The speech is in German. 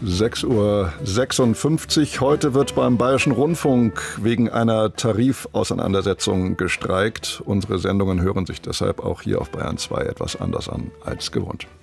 6:56 Uhr. Heute wird beim Bayerischen Rundfunk wegen einer Tarifauseinandersetzung gestreikt. Unsere Sendungen hören sich deshalb auch hier auf Bayern 2 etwas anders an als gewohnt.